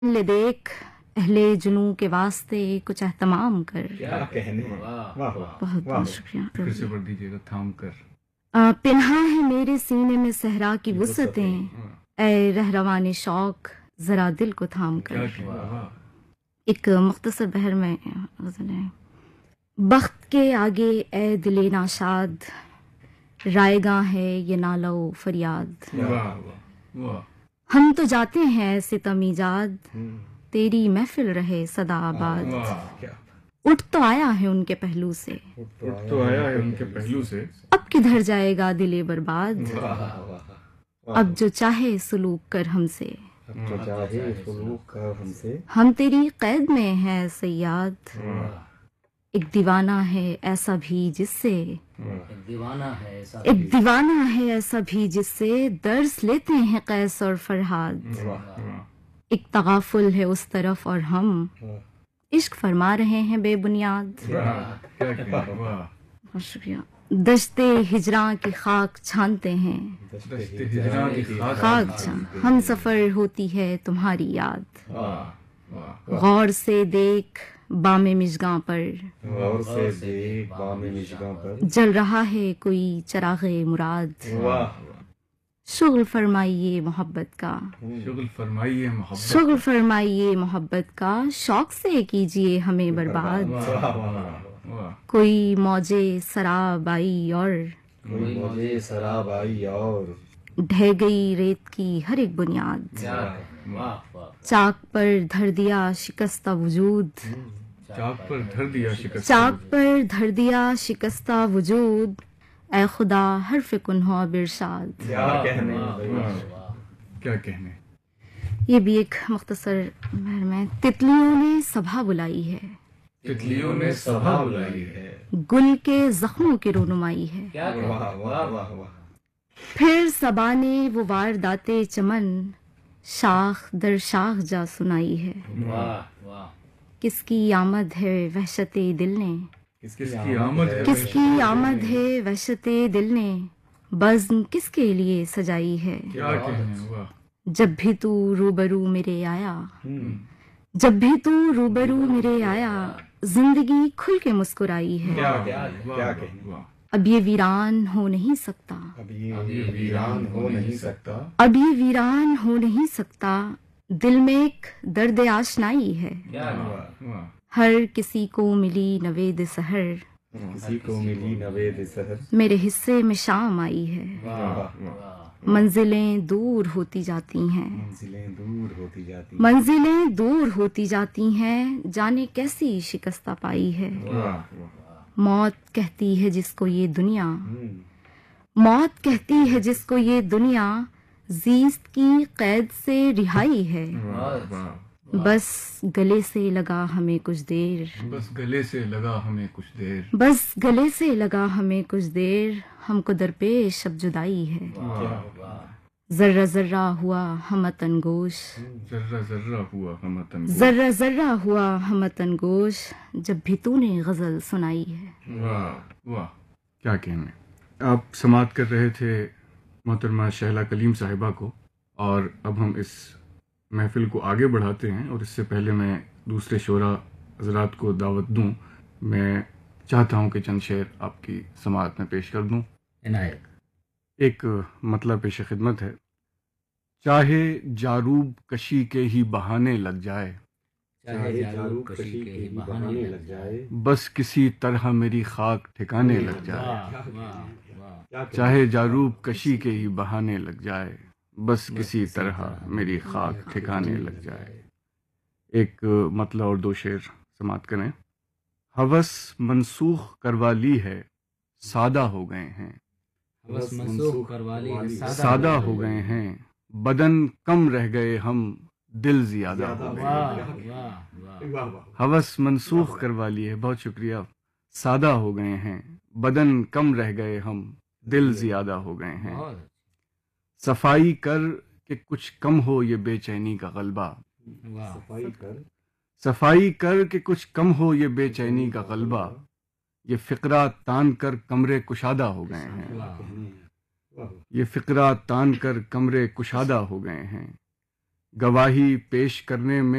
لے دیکھ اہل جنوں کے واسطے کچھ اہتمام کر. کیا کہنے. واہ واہ بہت واہ. بہت شکریہ. پھر سے پڑھ دیجیے گا تھام کر. پنہا ہے میرے سینے میں صحرا کی وسعتیں، اے رہروان شوق ذرا دل کو تھام کر. کیا کہنے. واہ. ایک مختصر بحر میں غزل ہے. بخت کے آگے اے دل ناشاد، رائے گاں ہے یہ نالہ و فریاد. واہ واہ واہ. ہم تو جاتے ہیں ستم ایجاد، تیری محفل رہے صدا آباد. واہ. اٹھ تو آیا ہے ان کے پہلو سے، اٹھ تو آیا ہے ان کے پہلو سے. اب کدھر جائے گا دل برباد. اب جو چاہے سلوک کر ہم سے، تو چاہے سلوک کر ہم سے. ہم تیری قید میں ہیں صیاد. ایک دیوانہ ہے ایسا بھی جس سے، ایک دیوانہ ہے ایسا بھی جس سے درس لیتے ہیں قیس اور فرہاد. ایک تغافل ہے اس طرف اور ہم عشق فرما رہے ہیں بے بنیاد. کیا کہنے. واہ. بہت شکریہ. دشتے ہجراں کی خاک چھانتے ہیں، دشت ہجراں کی خاک چھان ہم سفر ہوتی ہے تمہاری یاد. واہ واہ. غور سے دیکھ بام مژگاں پر، غور سے دیکھ بام مژگاں پر. جل رہا ہے کوئی چراغ مراد. واہ. شغل فرمائیے محبت کا، شغل فرمائیے محبت. شغل فرمائیے محبت کا، شوق سے کیجیے ہمیں برباد. واہ واہ واہ. کوئی موجے سراب آئی اور کوئی مجھے سراب آئی اور ڈھہ گئی ریت کی ہر ایک بنیاد. چاک پر دھر دیا شکستہ وجود، چاک پر دھر دیا شکست. چاک پر دھر دیا شکستہ وجود، اے خدا حرف کن ہو اب ارشاد. کیا کہنے. کیا کہنے. یہ بھی ایک مختصر بحر میں. تتلیوں نے سبھا بلائی ہے، تتلیوں نے سبھا بلائی ہے، گل کے زخموں کی رونمائی ہے. واہ واہ واہ واہ. پھر صبا نے وہ وارداتِ چمن، شاخ در شاخ جا سنائی ہے. کس کی آمد ہے وحشت دل نے، کس کی آمد ہے. کس کی آمد ہے وحشت دل نے، بزم کس کے لیے سجائی ہے. کیا کہنے. واہ. جب بھی تو روبرو میرے آیا، جب بھی تو روبرو میرے آیا، زندگی کھل کے مسکرائی ہے. کیا کہنے. اب یہ ویران ہو نہیں سکتا، اب یہ ویران ہو نہیں سکتا. اب یہ ویران ہو نہیں سکتا، دل میں ایک درد آشنائی ہے. واہ. ہر کسی کو ملی نوید سحر، کسی کو ملی نوید سحر. میرے حصے میں شام آئی ہے. منزلیں دور ہوتی جاتی ہیں، منزلیں دور ہوتی جاتی. منزلیں دور ہوتی جاتی ہیں، جانے کیسی شکستہ پائی ہے. موت کہتی ہے جس کو یہ دنیا، موت کہتی ہے جس کو یہ دنیا، زیست کی قید سے رہائی ہے. بس گلے سے لگا ہمیں کچھ دیر، بس گلے سے لگا ہمیں کچھ دیر. بس گلے سے لگا ہمیں کچھ دیر، ہم کو درپیش اب جدائی ہے. ذرہ ذرہ ہوا ہمت انگوش، ذرہ ذرہ ہوا ہم تنگوش. ذرہ ذرہ ہوا ہمت انگوش، جب بھی تو نے غزل سنائی ہے. واہ واہ. کیا کہنے. آپ سماعت کر رہے تھے محترمہ شہلا کلیم صاحبہ کو، اور اب ہم اس محفل کو آگے بڑھاتے ہیں. اور اس سے پہلے میں دوسرے شعراء حضرات کو دعوت دوں، میں چاہتا ہوں کہ چند شعر آپ کی سماعت میں پیش کر دوں. ایک مطلب پیش خدمت ہے. چاہے جاروب کشی کے ہی بہانے لگ جائے، چاہے جاروب کشی کے ہی بہانے لگ جائے، بس کسی طرح میری خاک ٹھکانے لگ جائے. چاہے جاروب کشی کے ہی بہانے لگ جائے، بس کسی طرح میری خاک ٹھکانے لگ جائے. ایک مطلب اور دو شعر سماعت کریں. ہوس منسوخ کروا لی ہے، سادہ ہو گئے ہیں، سادہ ہو گئے ہیں، بدن کم رہ گئے ہم، دل زیادہ ہو گئے. ہوس منسوخ کروا لی ہے، بہت شکریہ. سادہ ہو گئے ہیں، بدن کم رہ گئے ہم، دل زیادہ ہو گئے ہیں. صفائی کر کہ کچھ کم ہو یہ بے چینی کا غلبہ، صفائی کر کہ کچھ کم ہو یہ بے چینی کا غلبہ، یہ فقرہ تان کر کمرے کشادہ ہو گئے ہیں، یہ فقرہ تان کر کمرے کشادہ ہو گئے ہیں. گواہی پیش کرنے میں